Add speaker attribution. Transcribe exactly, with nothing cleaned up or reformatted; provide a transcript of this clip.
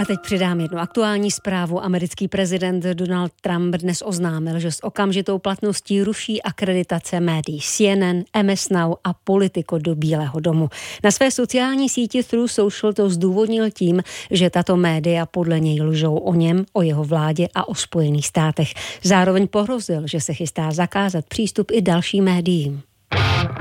Speaker 1: A teď přidám jednu aktuální zprávu. Americký prezident Donald Trump dnes oznámil, že s okamžitou platností ruší akreditace médií C N N, M S Now a Politico do Bílého domu. Na své sociální síti Truth Social to zdůvodnil tím, že tato média podle něj lžou o něm, o jeho vládě a o Spojených státech. Zároveň pohrozil, že se chystá zakázat přístup i dalším médiím.